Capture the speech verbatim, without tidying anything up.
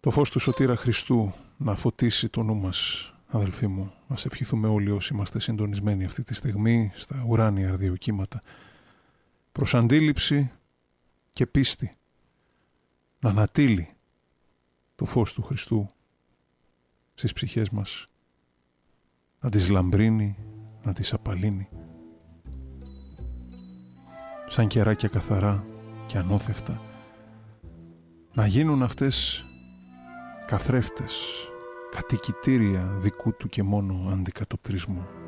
Το φως του Σωτήρα Χριστού να φωτίσει το νου μας, αδελφοί μου. Ας ευχηθούμε όλοι όσοι είμαστε συντονισμένοι αυτή τη στιγμή στα ουράνια αρδιοκύματα, προς αντίληψη και πίστη, να ανατείλει το φως του Χριστού στις ψυχές μας, να τις λαμπρύνει, να τις απαλύνει, σαν κεράκια καθαρά και ανώθευτα, να γίνουν αυτές καθρέφτες, κατοικητήρια δικού του και μόνο αντικατοπτρισμού.